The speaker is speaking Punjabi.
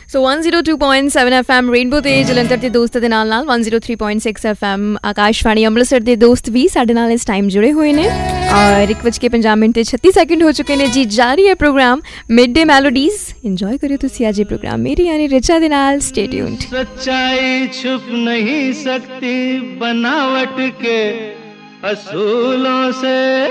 ਸੋ 102.7 FM ਰੇਨਬੋ ਤੇ ਜਲੰਧਰ ਦੇ ਦੋਸਤ ਦੇ ਨਾਲ 103.6 FM ਆਕਾਸ਼ਵਾਣੀ ਅੰਮ੍ਰਿਤਸਰ ਦੇ ਦੋਸਤ ਵੀ ਸਾਡੇ ਨਾਲ ਇਸ ਟਾਈਮ ਜੁੜੇ ਹੋਏ ਨੇ ਔਰ 1:50 ਤੇ 36 ਹੋ ਚੁੱਕੇ ਨੇ ਜੀ। ਜਾਰੀ ਹੈ programme mid day melodies. Enjoy ਕਰਿਓ ਤੁਸੀਂ ਅੱਜ ਇਹ ਪ੍ਰੋਗਰਾਮ ਮੇਰੀ ਯਾਨੀ ਰਿਚਾ ਦੇ ਨਾਲ। Stay tuned. सच्चाई छुप नहीं सकती बनावट के असूलों से।